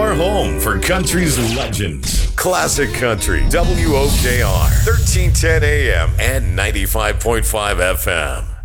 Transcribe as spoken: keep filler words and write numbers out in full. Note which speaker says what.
Speaker 1: Your home for country's legends. Classic Country, W O K R, thirteen ten A M and ninety-five point five F M.